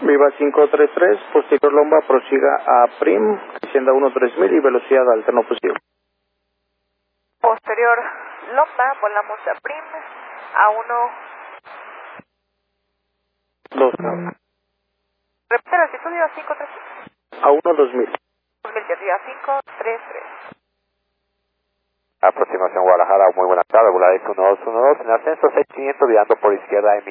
Viva 533, posterior Lomba, prosiga a Prim, Hacienda 13000 y velocidad alta no posible. Posterior Lomba, volamos a Prim, a 2. Repite la altitud, Viva 533. A 12000. 2000, Viva 533. Aproximación Guadalajara, muy buenas tardes, Volaris 1212, en ascenso 6500, virando por izquierda